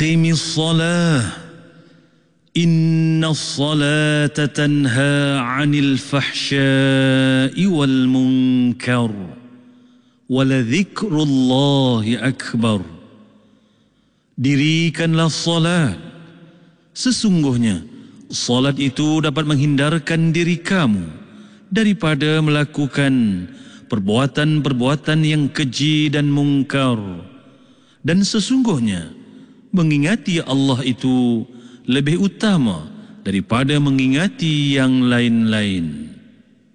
Aqimi shalah inna salata tanha 'anil fahsya'i wal munkar wa la dzikrullahi akbar. Dirikanlah salat, sesungguhnya salat itu dapat menghindarkan diri kamu daripada melakukan perbuatan-perbuatan yang keji dan mungkar, dan sesungguhnya mengingati Allah itu lebih utama daripada mengingati yang lain-lain.